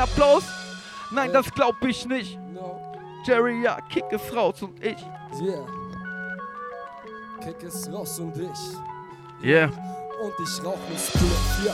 Applaus? Nein, das glaub ich nicht. Jerry, ja, Kick ist raus und ich. Yeah. Kick ist raus und ich. Yeah. Und ich rauch ne Split, ja.